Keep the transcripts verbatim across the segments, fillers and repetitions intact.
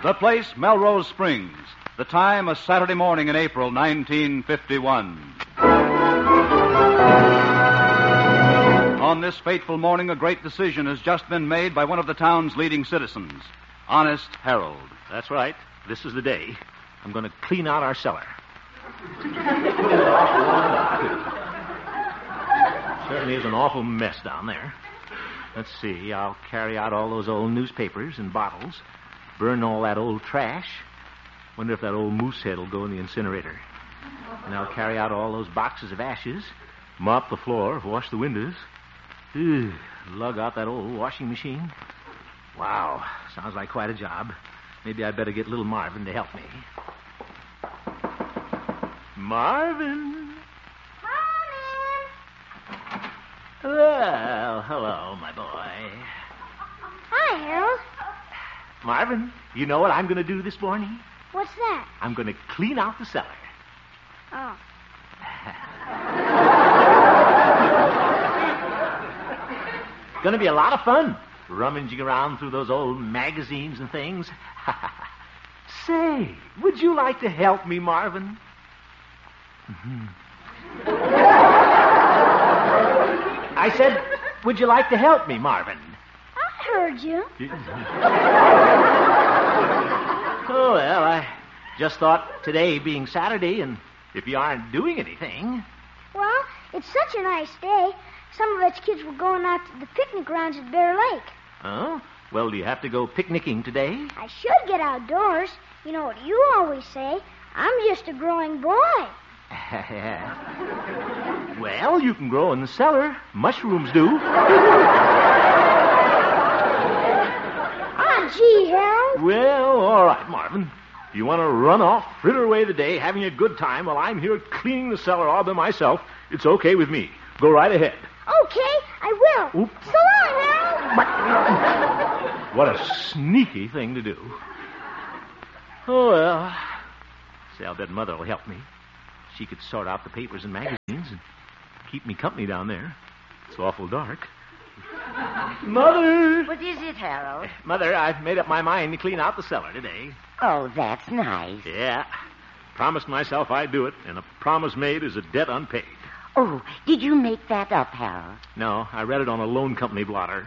The place, Melrose Springs. The time, a Saturday morning in April nineteen fifty-one. On this fateful morning, a great decision has just been made by one of the town's leading citizens, Honest Harold. That's right. This is the day. I'm going to clean out our cellar. Certainly is an awful mess down there. Let's see. I'll carry out all those old newspapers and bottles, burn all that old trash. Wonder if that old moose head will go in the incinerator. And I'll carry out all those boxes of ashes, mop the floor, wash the windows. Ugh, lug out that old washing machine. Wow, sounds like quite a job. Maybe I'd better get little Marvin to help me. Marvin. Marvin. Well, hello, my boy. Hi, Harold. Marvin, you know what I'm going to do this morning? What's that? I'm going to clean out the cellar. Oh. Going to be a lot of fun, rummaging around through those old magazines and things. Say, would you like to help me, Marvin? Mm-hmm. I said, would you like to help me, Marvin? I heard you. Oh, well, I just thought today being Saturday, and if you aren't doing anything... Well, it's such a nice day. Some of us kids were going out to the picnic grounds at Bear Lake. Oh? Well, do you have to go picnicking today? I should get outdoors. You know what you always say. I'm just a growing boy. Well, you can grow in the cellar. Mushrooms do. Ah, gee, Harold. Well, all right, Marvin. You want to run off, fritter away the day, having a good time while I'm here cleaning the cellar all by myself, it's okay with me. Go right ahead. Okay, I will. Oop. So long, Harold. What a sneaky thing to do. Oh, well. Say, I'll bet Mother will help me. She could sort out the papers and magazines and keep me company down there. It's awful dark. Mother! What is it, Harold? Mother, I've made up my mind to clean out the cellar today. Oh, that's nice. Yeah. Promised myself I'd do it, and a promise made is a debt unpaid. Oh, did you make that up, Harold? No, I read it on a loan company blotter.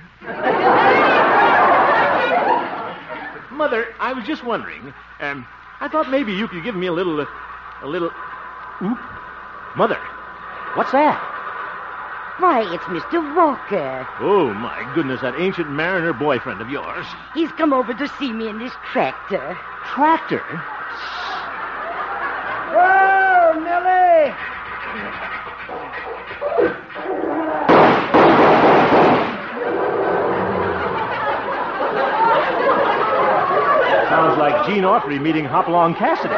Mother, I was just wondering. Um, I thought maybe you could give me a little, uh, a little... Oop. Mother, what's that? Why, it's Mister Walker. Oh, my goodness, that ancient mariner boyfriend of yours. He's come over to see me in his tractor. Tractor? Whoa, Millie! Sounds like Gene Autry meeting Hopalong Cassidy.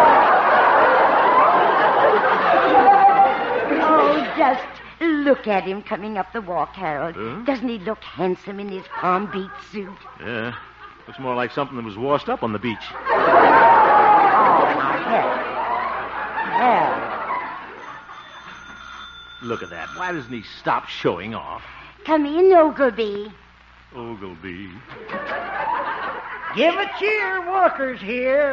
Oh, just look at him coming up the walk, Harold. Huh? Doesn't he look handsome in his Palm Beach suit? Yeah, looks more like something that was washed up on the beach. Oh, now, Harold. Harold. Look at that. Why doesn't he stop showing off? Come in, Ogilvy. Ogilvy. Give a cheer, Walker's here.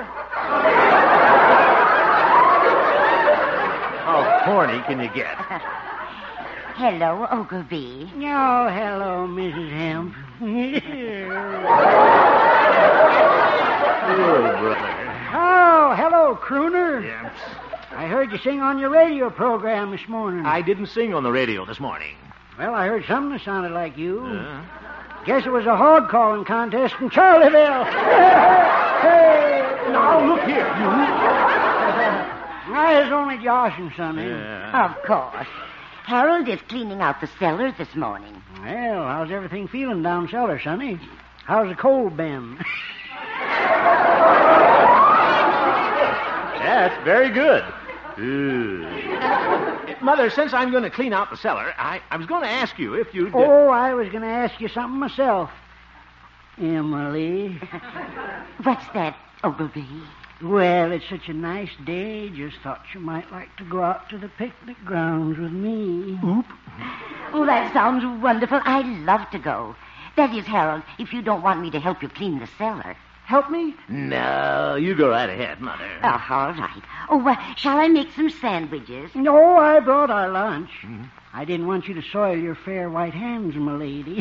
How corny can you get? Hello, Ogilvy. Oh, hello, Missus Hemp. Oh, brother. Oh, hello, crooner. Yes. I heard you sing on your radio program this morning. I didn't sing on the radio this morning. Well, I heard something that sounded like you. Uh, Guess it was a hog calling contest in Charlieville. Hey! now, look here, you. I was only joshing, Sonny. Yeah. Of course. Harold is cleaning out the cellar this morning. Well, how's everything feeling down cellar, Sonny? How's the cold been? That's very good. Ooh. Mother, since I'm going to clean out the cellar, I, I was going to ask you if you'd... Uh... Oh, I was going to ask you something myself. Emily. What's that, Ogilvy? Well, it's such a nice day. Just thought you might like to go out to the picnic grounds with me. Oop. Oh, that sounds wonderful. I'd love to go. That is, Harold, if you don't want me to help you clean the cellar. Help me? No, you go right ahead, Mother. Oh, all right. Oh, uh, shall I make some sandwiches? No, I brought our lunch. Mm-hmm. I didn't want you to soil your fair white hands, my lady.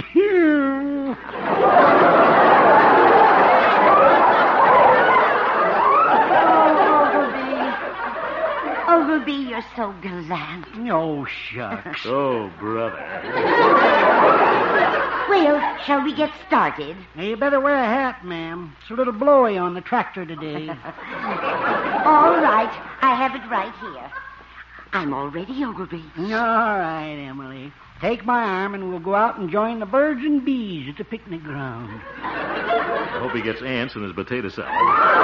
Oh, Ruby, you're so gallant. Oh, shucks. Oh, brother. Well, shall we get started? Now, you better wear a hat, ma'am. It's a little blowy on the tractor today. All right. I have it right here. I'm all ready, Ogilvy. All right, Emily. Take my arm and we'll go out and join the birds and bees at the picnic ground. I hope he gets ants in his potato salad.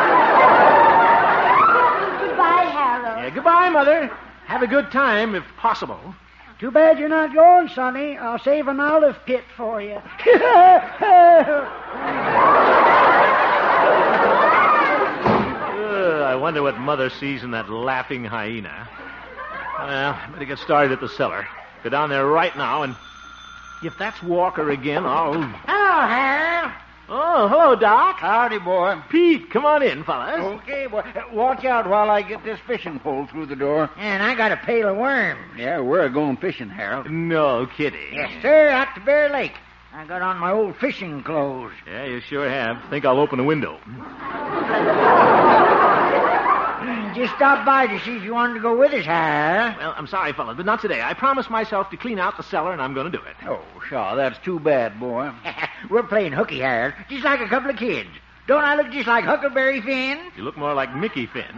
Goodbye, Harold. Yeah, goodbye, Mother. Have a good time, if possible. Too bad you're not going, Sonny. I'll save an olive pit for you. uh, I wonder what Mother sees in that laughing hyena. Well, better get started at the cellar. Go down there right now, and if that's Walker again, I'll... Hello, Harold. Oh, hello, Doc. Howdy, boy. Pete, come on in, fellas. Okay, boy. Watch out while I get this fishing pole through the door. And I got a pail of worms. Yeah, we're going fishing, Harold. No kidding. Yes, sir, out to Bear Lake. I got on my old fishing clothes. Yeah, you sure have. Think I'll open a window. Just stopped by to see if you wanted to go with us, huh? Well, I'm sorry, fellas, but not today. I promised myself to clean out the cellar, and I'm going to do it. Oh, sure. That's too bad, boy. We're playing hooky, Harold. Just like a couple of kids. Don't I look just like Huckleberry Finn? You look more like Mickey Finn.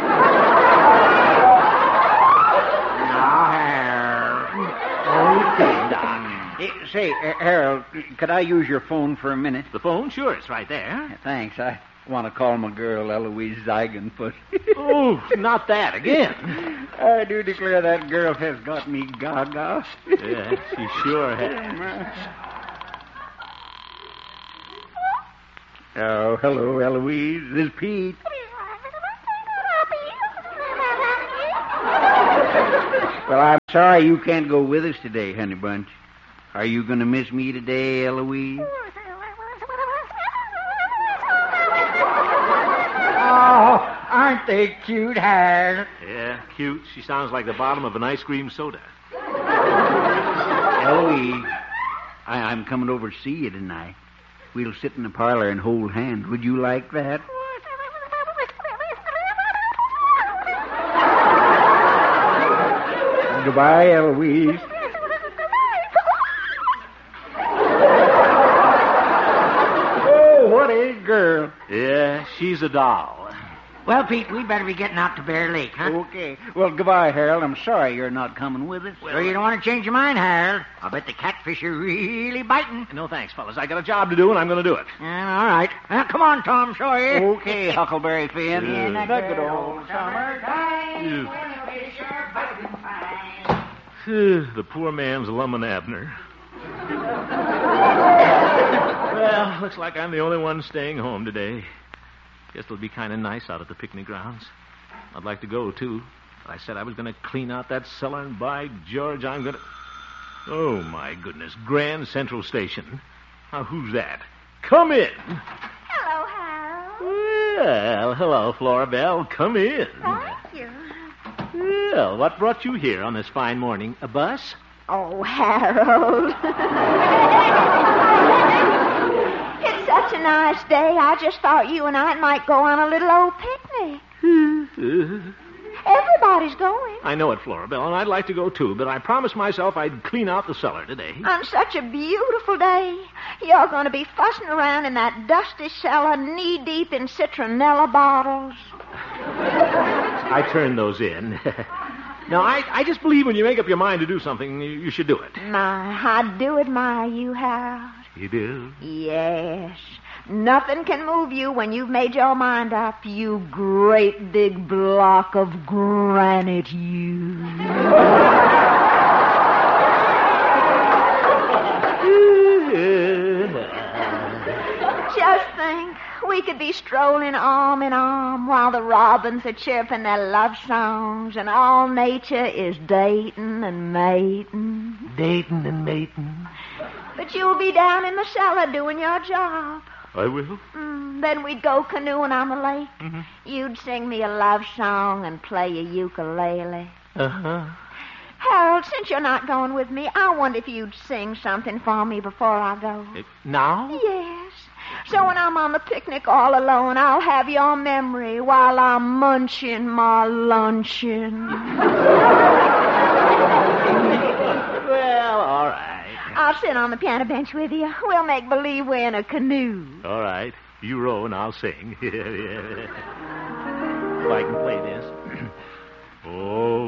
Now, Harold. Okay, Doc. Hey, say, uh, Harold, could I use your phone for a minute? The phone? Sure, it's right there. Yeah, thanks. I want to call my girl, Eloise Zigenfoot. Oh, not that again. I do declare that girl has got me gaga. Yeah, she sure has. Oh, hello, Eloise. This is Pete. Well, I'm sorry you can't go with us today, honey bunch. Are you going to miss me today, Eloise? Oh, aren't they cute, Harold? Yeah, cute. She sounds like the bottom of an ice cream soda. Eloise, I, I'm coming over to see you tonight. We'll sit in the parlor and hold hands. Would you like that? Goodbye, Eloise. Oh, what a girl. Yeah, she's a doll. Well, Pete, we better be getting out to Bear Lake, huh? Okay. Well, goodbye, Harold. I'm sorry you're not coming with us. Well, you don't want to change your mind, Harold. I'll bet the catfish are really biting. No thanks, fellas. I got a job to do, and I'm going to do it. Yeah, all right. Well, come on, Tom Sawyer. Okay, Huckleberry Finn. Yeah. In the good old summertime. The poor man's Lum and Abner. Well, looks like I'm the only one staying home today. Guess it'll be kind of nice out at the picnic grounds. I'd like to go, too. But I said I was going to clean out that cellar, and by George, I'm going to... Oh, my goodness. Grand Central Station. Now, who's that? Come in. Hello, Harold. Well, hello, Flora Belle. Come in. Thank you. Well, what brought you here on this fine morning? A bus? Oh, Harold. It's such a nice day. I just thought you and I might go on a little old picnic. Everybody's going. I know it, Flora Belle, and I'd like to go, too, but I promised myself I'd clean out the cellar today. On such a beautiful day. You're going to be fussing around in that dusty cellar knee-deep in citronella bottles. I turned those in. Now, I, I just believe when you make up your mind to do something, you, you should do it. My, I do admire you, Harold. You do? Yes. Nothing can move you when you've made your mind up, you great big block of granite, you. Just think, we could be strolling arm in arm while the robins are chirping their love songs and all nature is dating and mating. Dating and mating. But you'll be down in the cellar doing your job, I will. Mm, then we'd go canoeing on the lake. Mm-hmm. You'd sing me a love song and play a ukulele. Uh-huh. Harold, since you're not going with me, I wonder if you'd sing something for me before I go. Uh, now? Yes. So when I'm on the picnic all alone, I'll have your memory while I'm munching my luncheon. Well, all right. I'll sit on the piano bench with you. We'll make believe we're in a canoe. All right. You row and I'll sing. If I can play this. Oh.